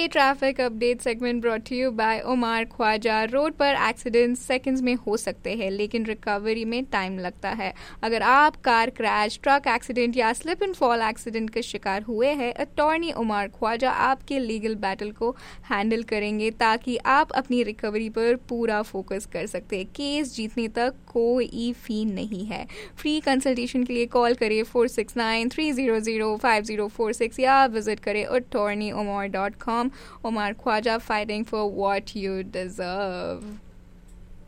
ये traffic update segment brought you bye Umar Khwaja. Road पर accident seconds में हो सकते हैं, लेकिन रिकवरी में टाइम लगता है। अगर आप कार क्रैश, ट्रक एक्सीडेंट या स्लिप एंड फॉल एक्सीडेंट का शिकार हुए हैं, अटॉर्नी उमर ख्वाजा आपके लीगल बैटल को हैंडल करेंगे ताकि आप अपनी रिकवरी पर पूरा फोकस कर सकते हैं। केस जीतने तक कोई फी नहीं है। फ्री कंसल्टेशन के लिए कॉल करें 469-300-5046 या विजिट करें attorneyumar.com. Umar Khwaja, fighting for what you deserve.